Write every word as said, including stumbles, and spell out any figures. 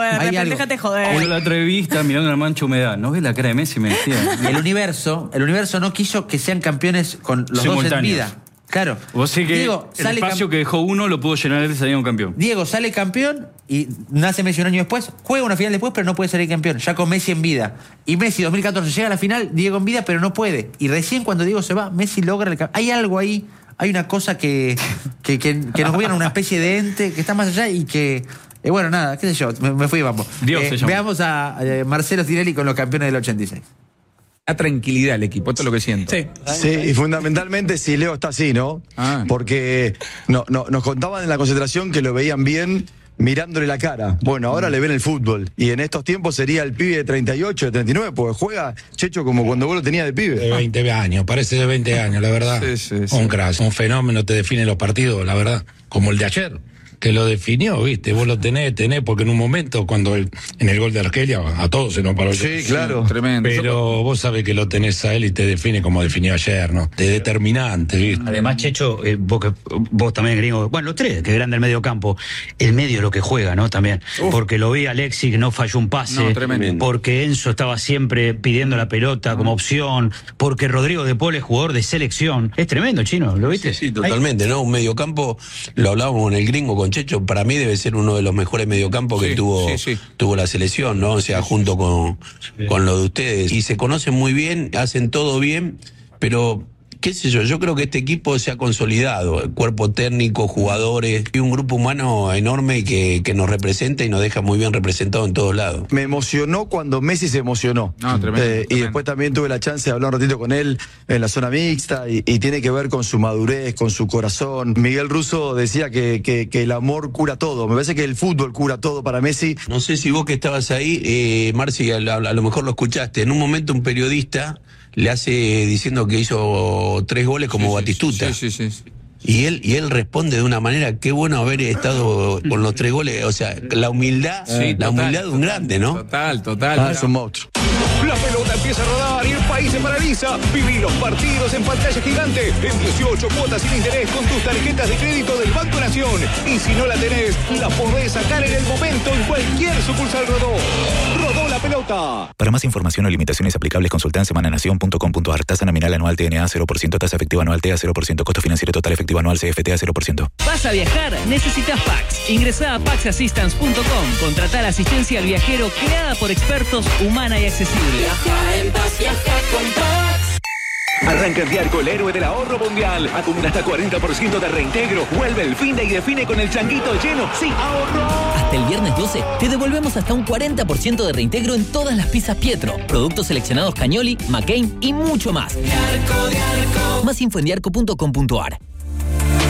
Hay algo. Déjate joder. En la entrevista, mirando una mancha de humedad, ¿no ves la cara de Messi? Me decía. Y el universo, el universo no quiso que sean campeones con los dos en vida. Claro. Vos sé que Diego, el sale espacio cam- que dejó uno lo pudo llenar él saliendo campeón. Diego sale campeón y nace Messi un año después, juega una final después, pero no puede salir campeón, ya con Messi en vida. Y Messi dos mil catorce llega a la final, Diego en vida, pero no puede. Y recién cuando Diego se va, Messi logra el campeón. Hay algo ahí, hay una cosa que, que, que, que nos gobierna, una especie de ente que está más allá y que... Eh, bueno, nada, qué sé yo, me, me fui, vamos. Dios Eh, se llama. veamos a eh, Marcelo Tinelli con los campeones del ochenta y seis. La tranquilidad el equipo, esto es lo que siento. Sí. Sí, y fundamentalmente si Leo está así, ¿no? Ah. Porque no, no, nos contaban en la concentración que lo veían bien mirándole la cara. Bueno, ahora le ven el fútbol. Y en estos tiempos sería el pibe de treinta y ocho, de treinta y nueve, porque juega, Checho, como cuando vos lo tenías de pibe. De veinte años, parece de veinte años, la verdad. Sí, sí, sí. Un crack, un fenómeno, te define los partidos, la verdad. Como el de ayer, que lo definió, ¿viste? Vos lo tenés, tenés, porque en un momento, cuando el, en el gol de Argelia, a todos se nos paró. Sí, claro. Tremendo. Pero vos sabés que lo tenés a él y te define como definió ayer, ¿no? De determinante, ¿viste? Además, Checho, eh, vos, que- vos también, gringo, bueno, los tres, que grande el medio campo, el medio es lo que juega, ¿no? También, porque lo vi a Alexis que no falló un pase, No, tremendo. porque Enzo estaba siempre pidiendo la pelota como opción, porque Rodrigo de Paul es jugador de selección. Es tremendo, Chino, ¿lo viste? Sí, totalmente, ¿no? Un mediocampo, lo hablábamos con el gringo, con Checho, para mí debe ser uno de los mejores mediocampos que Sí, tuvo, sí, sí. tuvo la selección, ¿no? O sea, junto con, con lo de ustedes. Y se conocen muy bien, hacen todo bien, pero... qué sé yo, yo creo que este equipo se ha consolidado, el cuerpo técnico, jugadores, y un grupo humano enorme que, que nos representa y nos deja muy bien representados en todos lados. Me emocionó cuando Messi se emocionó. No, tremendo, Eh, y tremendo. después también tuve la chance de hablar un ratito con él en la zona mixta y, y tiene que ver con su madurez, con su corazón. Miguel Russo decía que, que, que el amor cura todo. Me parece que el fútbol cura todo para Messi. No sé si vos que estabas ahí, eh, Marci, a, a- a lo mejor lo escuchaste. En un momento un periodista le hace diciendo que hizo tres goles como Sí, sí, Batistuta. Sí, sí, sí. Y él, y él responde de una manera, qué bueno haber estado con los tres goles. O sea, la humildad, Sí, la total, humildad de un total, grande, ¿no? Total, total. Ah, es un monstruo. La pelota empieza a rodar y el país se paraliza. Viví los partidos en pantalla gigante en dieciocho cuotas sin interés con tus tarjetas de crédito del Banco Nación. Y si no la tenés, la podés sacar en el momento en cualquier sucursal Rodó. Rodó la pelota. Para más información o limitaciones aplicables, consulta en semananación punto com punto a r. Tasa nominal anual T N A cero por ciento, tasa efectiva anual T A cero por ciento, costo financiero total efectivo anual C F T A cero por ciento. ¿Vas a viajar? Necesitas Pax. Ingresá a pax assistance punto com. Contratá la asistencia al viajero creada por expertos, humana y accesible. Arranca el Diarco, el héroe del ahorro mundial. Acumula hasta cuarenta por ciento de reintegro. Vuelve el fin de y define con el changuito lleno. ¡Sí, ahorro! Hasta el viernes doce te devolvemos hasta un cuarenta por ciento de reintegro en todas las pizzas Pietro, productos seleccionados Cagnoli, McCain y mucho más. Más info en diarco punto com punto a r.